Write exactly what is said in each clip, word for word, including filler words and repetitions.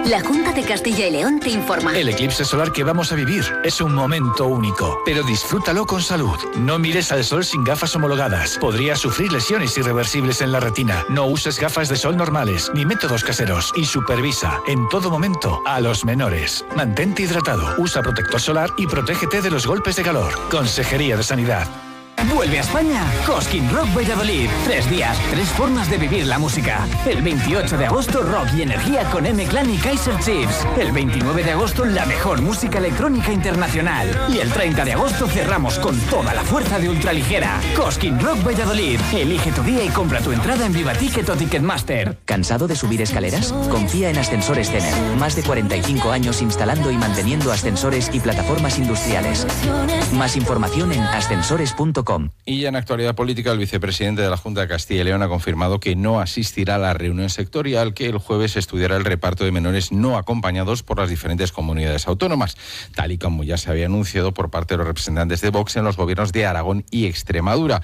La Junta de Castilla y León te informa. El eclipse solar que vamos a vivir es un momento único, pero disfrútalo con salud. No mires al sol sin gafas homologadas. Podrías sufrir lesiones irreversibles en la retina. No uses gafas de sol normales ni métodos caseros. Y supervisa en todo momento a los menores. Mantente hidratado, usa protector solar y protégete de los golpes de calor. Consejería de Sanidad. Vuelve a España Cosquín Rock Valladolid. Tres días, tres formas de vivir la música. El veintiocho de agosto, rock y energía con M-Clan y Kaiser Chiefs. El veintinueve de agosto, la mejor música electrónica internacional. Y el treinta de agosto cerramos con toda la fuerza de ultraligera. Cosquín Rock Valladolid. Elige tu día y compra tu entrada en Vivaticket o Ticketmaster. ¿Cansado de subir escaleras? Confía en Ascensores Tener. Más de cuarenta y cinco años instalando y manteniendo ascensores y plataformas industriales. Más información en ascensores punto com. Y ya en actualidad política, el vicepresidente de la Junta de Castilla y León ha confirmado que no asistirá a la reunión sectorial que el jueves estudiará el reparto de menores no acompañados por las diferentes comunidades autónomas, tal y como ya se había anunciado por parte de los representantes de Vox en los gobiernos de Aragón y Extremadura.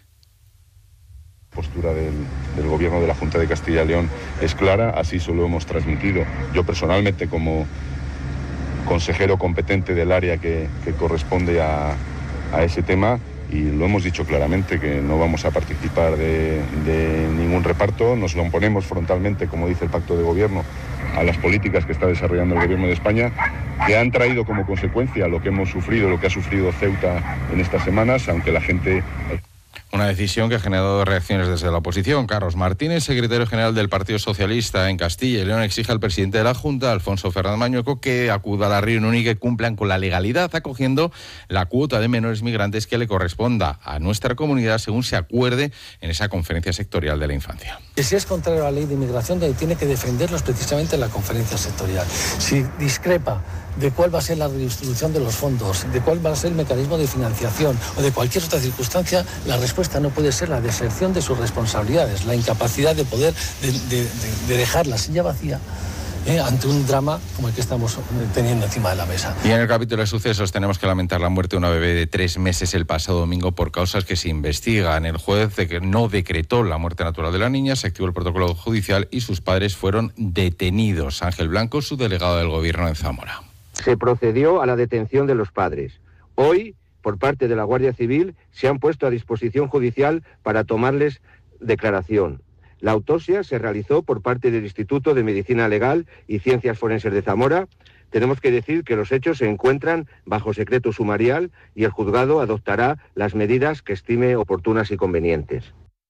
La postura del, del Gobierno de la Junta de Castilla y León es clara, así se lo hemos transmitido. Yo personalmente, como consejero competente del área que, que corresponde a, a ese tema, y lo hemos dicho claramente, que no vamos a participar de, de ningún reparto, nos lo oponemos frontalmente, como dice el Pacto de Gobierno, a las políticas que está desarrollando el Gobierno de España, que han traído como consecuencia lo que hemos sufrido, lo que ha sufrido Ceuta en estas semanas, aunque la gente... Una decisión que ha generado reacciones desde la oposición. Carlos Martínez, secretario general del Partido Socialista en Castilla y León, exige al presidente de la Junta, Alfonso Fernández Mañueco, que acuda a la reunión y que cumplan con la legalidad, acogiendo la cuota de menores migrantes que le corresponda a nuestra comunidad según se acuerde en esa conferencia sectorial de la infancia. Y si es contrario a la ley de inmigración, tiene que defenderlos precisamente en la conferencia sectorial. Si discrepa de cuál va a ser la redistribución de los fondos, de cuál va a ser el mecanismo de financiación o de cualquier otra circunstancia, la respuesta no puede ser la deserción de sus responsabilidades, la incapacidad de poder de, de, de dejar la silla vacía eh, ante un drama como el que estamos teniendo encima de la mesa. Y en el capítulo de sucesos tenemos que lamentar la muerte de una bebé de tres meses el pasado domingo por causas que se investigan. El juez de que no decretó la muerte natural de la niña, se activó el protocolo judicial y sus padres fueron detenidos. Ángel Blanco, su delegado del Gobierno en Zamora. Se procedió a la detención de los padres. Hoy, por parte de la Guardia Civil, se han puesto a disposición judicial para tomarles declaración. La autopsia se realizó por parte del Instituto de Medicina Legal y Ciencias Forenses de Zamora. Tenemos que decir que los hechos se encuentran bajo secreto sumarial y el juzgado adoptará las medidas que estime oportunas y convenientes.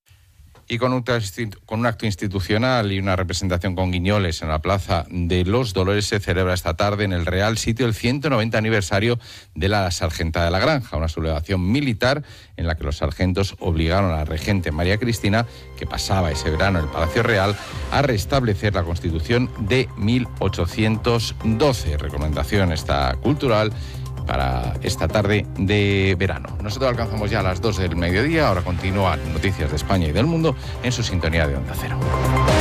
Y con un, con un acto institucional y una representación con guiñoles en la Plaza de los Dolores se celebra esta tarde en el Real Sitio el ciento noventa aniversario de la Sargenta de la Granja, una sublevación militar en la que los sargentos obligaron a la regente María Cristina, que pasaba ese verano en el Palacio Real, a restablecer la Constitución de mil ochocientos doce. Recomendación esta cultural para esta tarde de verano. Nosotros alcanzamos ya a las dos del mediodía, ahora continúan noticias de España y del mundo en su sintonía de Onda Cero.